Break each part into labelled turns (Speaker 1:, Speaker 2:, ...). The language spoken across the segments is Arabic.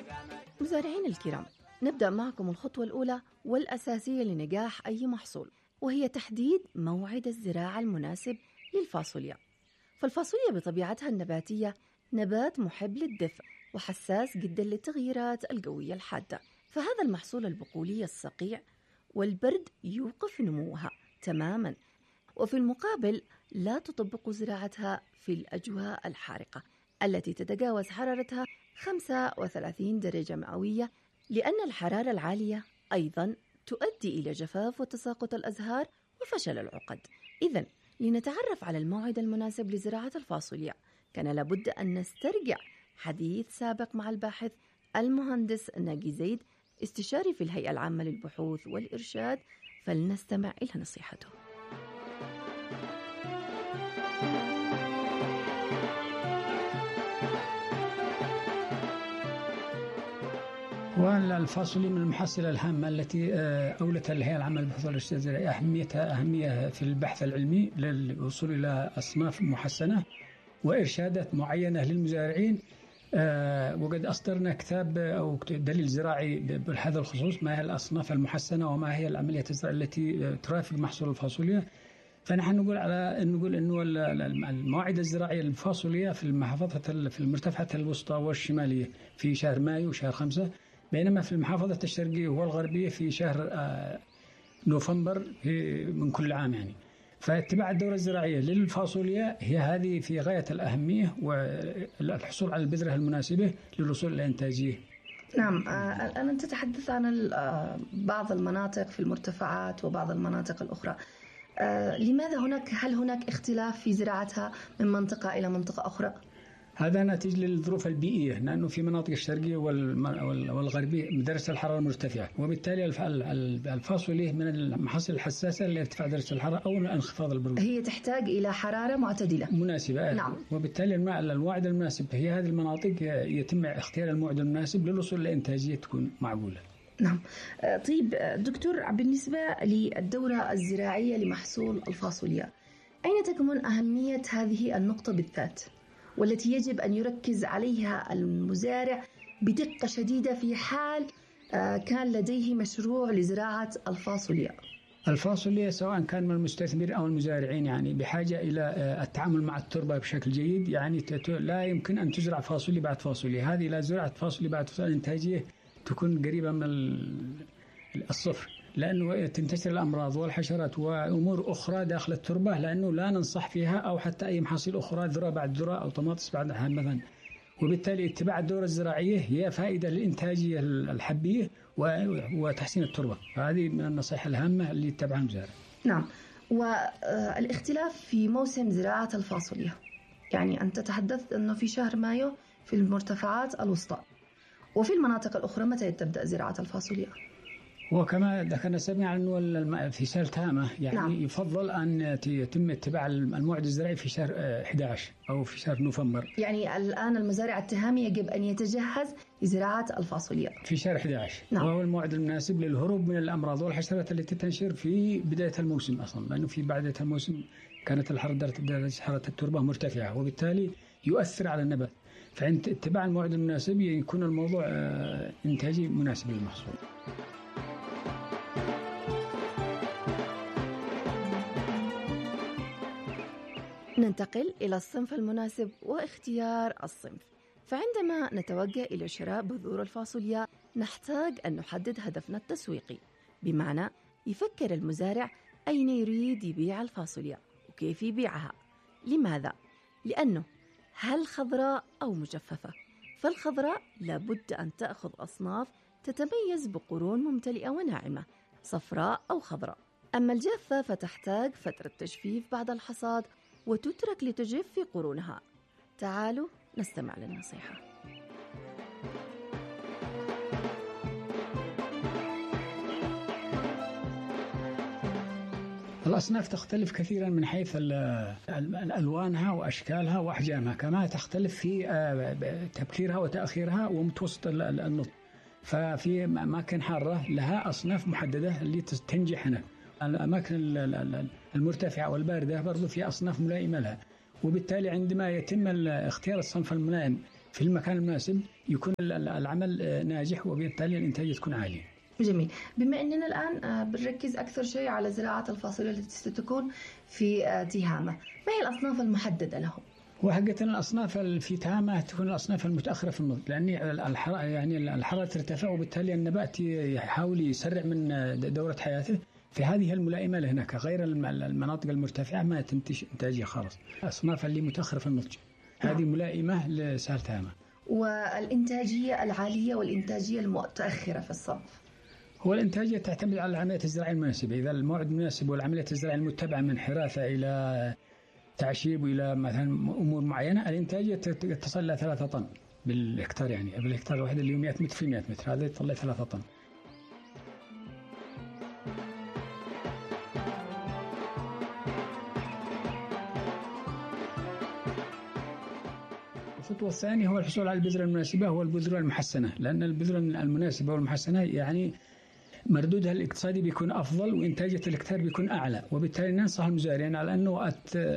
Speaker 1: مزارعين الكرام، نبدأ معكم الخطوة الأولى والأساسية لنجاح أي محصول، وهي تحديد موعد الزراعة المناسب للفاصوليا. فالفاصوليا بطبيعتها النباتية نبات محب للدفء وحساس جدا للتغييرات الجوية الحادة، فهذا المحصول البقولي الصقيع والبرد يوقف نموها تماما، وفي المقابل لا تطبق زراعتها في الأجواء الحارقة التي تتجاوز حرارتها 35 درجة مئوية، لأن الحرارة العالية أيضا تؤدي إلى جفاف وتساقط الأزهار وفشل العقد. إذن لنتعرف على الموعد المناسب لزراعة الفاصوليا كان لابد أن نسترجع حديث سابق مع الباحث المهندس ناجي زيد، استشاري في الهيئة العامة للبحوث والإرشاد، فلنستمع إلى نصيحته.
Speaker 2: والفاصوليا من المحاصيل الهامة التي أولتها الهيئة العامة للبحوث والإرشاد الزراعي أهمية في البحث العلمي للوصول إلى أصناف محسنة وإرشادات معينة للمزارعين. وقد أصدرنا كتاب أو دليل زراعي بهذا الخصوص، ما هي الأصناف المحسنة وما هي العملية الزراعية التي ترافق محصول الفاصوليا. فنحن نقول إنه المواعيد الزراعية للفاصوليا في المحافظات في المرتفعات الوسطى والشمالية في شهر مايو وشهر 5، بينما في المحافظة الشرقية والغربية في شهر نوفمبر من كل عام يعني. فاتباع الدورة الزراعية للفاصوليا هي هذه في غاية الأهمية، والحصول على البذرة المناسبة للوصول إلى إنتاجية.
Speaker 1: نعم، الآن تتحدث عن بعض المناطق في المرتفعات وبعض المناطق الأخرى. لماذا هل هناك اختلاف في زراعتها من منطقة إلى منطقة أخرى؟
Speaker 2: هذا ناتج للظروف البيئية، لأنه في مناطق الشرقية والغربية درجة الحرارة مرتفعة، وبالتالي الفاصوليا من المحاصيل الحساسة لارتفاع درجة الحرارة أو انخفاض البرودة.
Speaker 1: هي تحتاج إلى حرارة معتدلة
Speaker 2: مناسبة.
Speaker 1: نعم.
Speaker 2: وبالتالي الموعد المناسب هي هذه المناطق يتم اختيار الموعد المناسب للوصول لإنتاجية تكون معقولة.
Speaker 1: نعم. طيب دكتور، بالنسبة للدورة الزراعية لمحصول الفاصوليا، أين تكمن أهمية هذه النقطة بالذات والتي يجب أن يركز عليها المزارع بدقة شديدة في حال كان لديه مشروع لزراعة الفاصوليا؟
Speaker 2: الفاصوليا سواء كان من المستثمر أو المزارعين يعني بحاجة إلى التعامل مع التربة بشكل جيد. يعني لا يمكن أن تزرع فاصوليا بعد فاصوليا، هذه لا زرعت فاصوليا بعد فاصوليا إنتاجية تكون قريبة من الصفر، لأنه تنتشر الأمراض والحشرات وأمور أخرى داخل التربة، لأنه لا ننصح فيها أو حتى أي محاصيل أخرى ذرة بعد ذرة أو طماطس بعد مثلا. وبالتالي اتباع الدورة الزراعية هي فائدة للإنتاجية الحبية وتحسين التربة، فهذه من النصائح الهامة اللي يتبعها المزارع.
Speaker 1: نعم. والاختلاف في موسم زراعة الفاصوليا، يعني أنت تحدثت أنه في شهر مايو في المرتفعات الوسطى، وفي المناطق الأخرى متى تبدأ زراعة الفاصوليا؟
Speaker 2: وكما ذكرنا سمع أنه في شهر تامة يعني نعم. يفضل أن يتم اتباع الموعد الزراعي في شهر 11 أو في شهر نوفمبر.
Speaker 1: يعني الآن المزارع التهامي يجب أن يتجهز لزراعة الفاصوليا
Speaker 2: في شهر 11
Speaker 1: نعم.
Speaker 2: وهو الموعد المناسب للهروب من الأمراض والحشرات التي تنتشر في بداية الموسم أصلا، لأنه في بداية الموسم كانت درجة حرارة التربة مرتفعة، وبالتالي يؤثر على النبات. فعند اتباع الموعد المناسب يكون الموضوع إنتاجي مناسب للمحصول.
Speaker 1: ننتقل إلى الصنف المناسب واختيار الصنف. فعندما نتوجه إلى شراء بذور الفاصوليا نحتاج أن نحدد هدفنا التسويقي، بمعنى يفكر المزارع أين يريد يبيع الفاصوليا وكيف يبيعها. لماذا؟ لأنه هل خضراء أو مجففة؟ فالخضراء لابد أن تأخذ أصناف تتميز بقرون ممتلئة وناعمة صفراء أو خضراء. أما الجافة فتحتاج فترة تجفيف بعد الحصاد وتترك لتجف في قرونها. تعالوا نستمع للنصيحة.
Speaker 2: الأصناف تختلف كثيرا من حيث ألوانها وأشكالها وأحجامها، كما تختلف في تبكيرها وتأخيرها ومتوسط النضج. ففي أماكن حارة لها أصناف محددة اللي تنجح هنا. الأماكن المرتفعة والباردة برضو في أصناف ملائمة لها، وبالتالي عندما يتم اختيار الصنف الملائم في المكان المناسب يكون العمل ناجح، وبالتالي الإنتاجية تكون عالية.
Speaker 1: جميل. بما أننا الآن بنركز أكثر شيء على زراعة الفاصوليا التي ستكون في تيهامة، ما هي الأصناف المحددة لهم؟
Speaker 2: وحقيقة الأصناف في تهامة تكون الأصناف المتأخرة في النضج، لأن الحرارة ترتفع، وبالتالي النبات يحاول يسرع من دورة حياته، في هذه الملائمة لهناك. غير المناطق المرتفعة ما تنتج إنتاجية خالص. الأصناف اللي متأخرة في النضج هذه ملائمة لسهر تهامة.
Speaker 1: والإنتاجية العالية والإنتاجية المتأخرة في الصنف؟
Speaker 2: هو الإنتاجية تعتمد على العملية الزراعية المناسبة. إذا الموعد مناسب والعملية الزراعية المتبعة من حراثة إلى تعشيب وإلى مثلا أمور معينة، الإنتاجية تصل إلى 3 طن بالهكتار. يعني بالهكتار الواحد اللي 100 متر في 100 متر، هذا يطلع 3 طن. الخطوة الثانية هو الحصول على البذرة المناسبة، هو البذرة المحسنة، لأن البذرة المناسبة والمحسنة يعني مردودها الاقتصادي بيكون أفضل، وإنتاجية الهكتار بيكون أعلى. وبالتالي ننصح المزارعين على أنه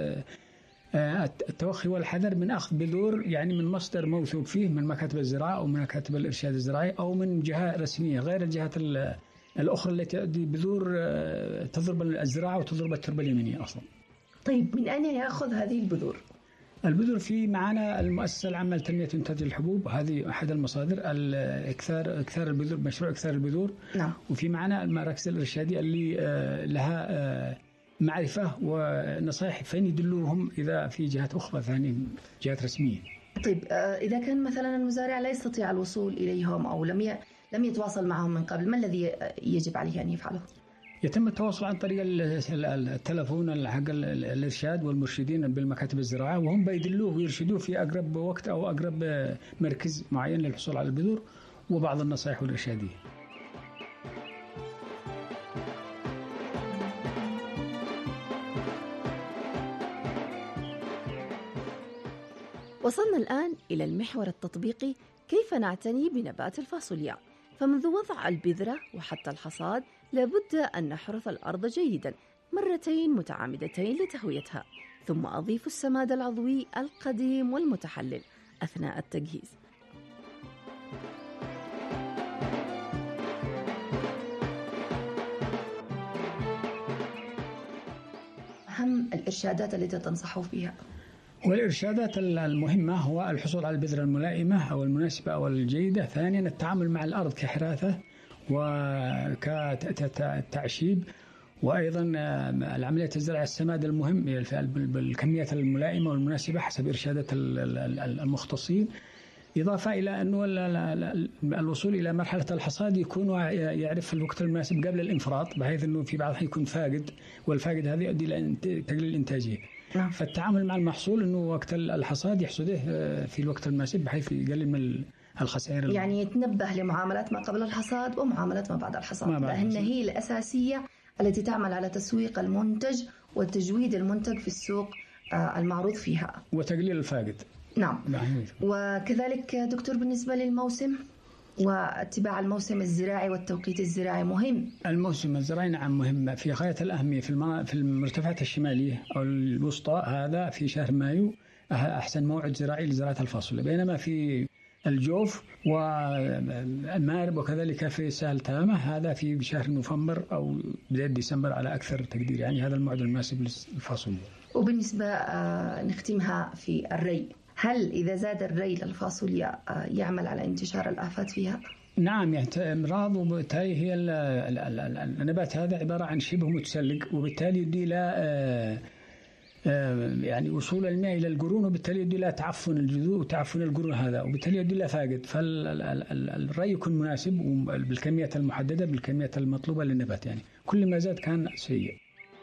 Speaker 2: التوخي والحذر من أخذ بذور يعني من مصدر موثوق فيه، من مكاتب الزراعة أو من مكاتب الإرشاد الزراعي أو من جهة رسمية غير الجهات الأخرى التي تؤدي بذور تضرب الزراعة وتضرب التربة اليمنية أصلا.
Speaker 1: طيب من أين يأخذ هذه البذور؟
Speaker 2: البذور في معنا المؤسسة العامة لتنمية إنتاج الحبوب، هذه أحد المصادر. إكثار البذور، مشروع إكثار البذور.
Speaker 1: نعم.
Speaker 2: وفي معنا المراكز الإرشادية اللي لها معرفة ونصائح فين يدلوهم إذا في جهات أخرى ثانية، جهات رسمية.
Speaker 1: طيب إذا كان مثلا المزارع لا يستطيع الوصول إليهم أو لم يتواصل معهم من قبل، ما الذي يجب عليه أن يفعله؟
Speaker 2: يتم التواصل عن طريق التلفون حق الإرشاد والمرشدين بالمكاتب الزراعة، وهم بيدلوه ويرشدوه في أقرب وقت أو أقرب مركز معين للحصول على البذور وبعض النصائح الإرشادية.
Speaker 1: وصلنا الآن إلى المحور التطبيقي، كيف نعتني بنبات الفاصوليا. فمنذ وضع البذرة وحتى الحصاد لابد أن نحرث الأرض جيدا 2 متعامدتين لتهويتها، ثم أضيف السماد العضوي القديم والمتحلل أثناء التجهيز. أهم الإرشادات التي تنصحوا فيها؟
Speaker 2: والإرشادات المهمة هو الحصول على البذرة الملائمة أو المناسبة أو الجيدة. ثانيا التعامل مع الأرض كحراثة وكتعشيب، وأيضا العملية الزراعة السماد المهم بالكميات الملائمة والمناسبة حسب إرشادات المختصين. إضافة إلى أنه الوصول إلى مرحلة الحصاد يكون يعرف الوقت المناسب قبل الإنفراط، بحيث أنه في بعض يكون فاقد، والفاقد هذا يؤدي إلى تقليل الإنتاجية. فالتعامل مع المحصول أنه وقت الحصاد يحصده في الوقت المناسب بحيث يقلل من الخسائر.
Speaker 1: يعني يتنبه لمعاملات ما قبل الحصاد ومعاملات ما بعد الحصاد، لأن هي الأساسية التي تعمل على تسويق المنتج وتجويد المنتج في السوق المعروض فيها
Speaker 2: وتقليل الفاقد.
Speaker 1: نعم. وكذلك دكتور بالنسبة للموسم واتباع الموسم الزراعي والتوقيت الزراعي مهم.
Speaker 2: الموسم الزراعي نعم مهم في غاية الأهمية. في المرتفعات الشمالية أو الوسطى هذا في شهر مايو أحسن موعد زراعي لزراعة الفاصوليا، بينما في الجوف والمارب وكذلك في سهل تهامة هذا في شهر نوفمبر أو بداية ديسمبر على أكثر تقدير. يعني هذا الموعد المناسب للفاصوليا.
Speaker 1: وبالنسبة نختمها في الري، هل إذا زاد الري للفاصوليا يعمل على انتشار الآفات فيها؟
Speaker 2: نعم، يعني أمراض، وبالتالي هي النبات هذا عبارة عن شبه متسلق، وبالتالي يؤدي إلى يعني وصول الماء إلى القرون، وبالتالي يؤدي إلى تعفن الجذور وتعفن القرون هذا، وبالتالي يؤدي إلى فاقد. فالري يكون مناسب بالكميات المحددة بالكميات المطلوبة للنبات، يعني كل ما زاد كان سيء.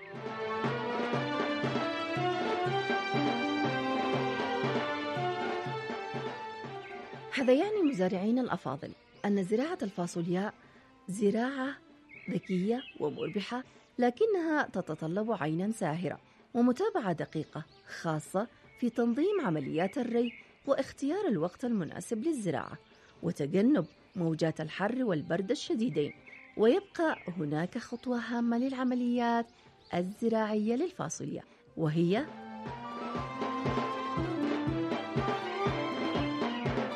Speaker 1: هذا يعني مزارعين الأفاضل أن زراعة الفاصوليا زراعة ذكية ومربحة، لكنها تتطلب عينا ساهرة ومتابعة دقيقة، خاصة في تنظيم عمليات الري واختيار الوقت المناسب للزراعة وتجنب موجات الحر والبرد الشديدين. ويبقى هناك خطوة هامة للعمليات الزراعية للفاصوليا، وهي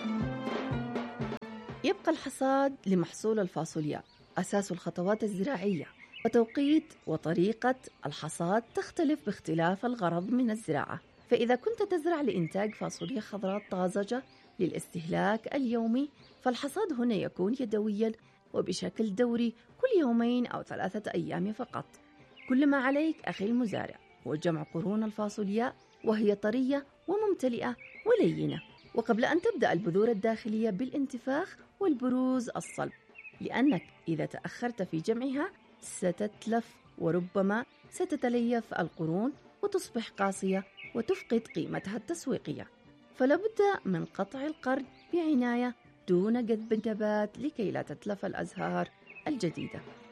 Speaker 1: يبقى الحصاد لمحصول الفاصوليا أساس الخطوات الزراعية، وتوقيت وطريقة الحصاد تختلف باختلاف الغرض من الزراعة. فإذا كنت تزرع لإنتاج فاصوليا خضراء طازجة للاستهلاك اليومي، فالحصاد هنا يكون يدوياً وبشكل دوري كل 2 أو 3 أيام فقط. كل ما عليك أخي المزارع هو جمع قرون الفاصوليا وهي طرية وممتلئة ولينة، وقبل أن تبدأ البذور الداخلية بالانتفاخ والبروز الصلب، لأنك إذا تأخرت في جمعها ستتلف وربما ستتليف القرون وتصبح قاسية وتفقد قيمتها التسويقية. فلابد من قطع القرن بعناية دون جذب النبات لكي لا تتلف الأزهار الجديدة.